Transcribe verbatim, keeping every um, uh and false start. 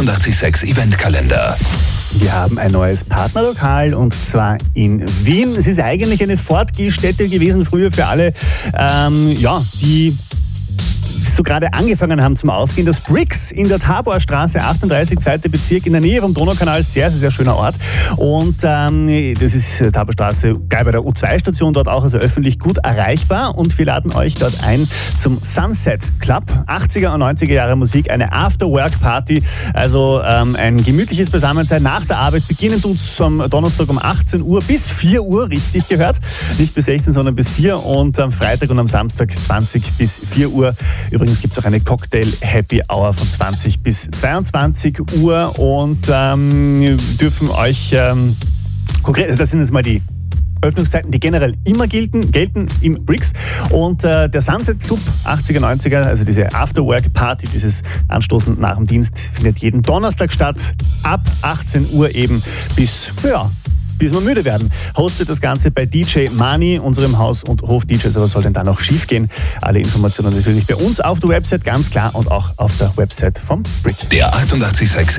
achtundachtzig Komma sechs Eventkalender. Wir haben ein neues Partnerlokal und zwar in Wien. Es ist eigentlich eine Fortgehstätte gewesen früher für alle, ähm, ja, die so gerade angefangen haben zum Ausgehen. Das Bricks in der Taborstraße achtunddreißig, zweiter Bezirk, in der Nähe vom Donaukanal. Sehr, sehr, sehr schöner Ort. Und ähm, das ist Taborstraße gleich bei der U zwei Station, dort auch also öffentlich gut erreichbar. Und wir laden euch dort ein zum Sunset Club. achtziger und neunziger Jahre Musik, eine After-Work-Party. Also ähm, ein gemütliches Beisammensein nach der Arbeit. Beginnen tut's am Donnerstag um achtzehn Uhr bis vier Uhr, richtig gehört. Nicht bis sechzehn, sondern bis vier. Und am Freitag und am Samstag zwanzig bis vier Uhr. Übrigens gibt es auch eine Cocktail-Happy Hour von zwanzig bis zweiundzwanzig Uhr und ähm, dürfen euch ähm, konkret, also das sind jetzt mal die Öffnungszeiten, die generell immer gelten, gelten im Bricks. Und äh, der Sunset Club achtziger, neunziger, also diese Afterwork-Party, dieses Anstoßen nach dem Dienst, findet jeden Donnerstag statt, ab achtzehn Uhr eben bis, ja, bis wir müde werden. Hostet das Ganze bei D J Mani, unserem Haus- und Hof-D Js. Aber was soll denn da noch schief gehen? Alle Informationen natürlich bei uns auf der Website, ganz klar, und auch auf der Website vom Brick. Der achtundachtzig Komma sechs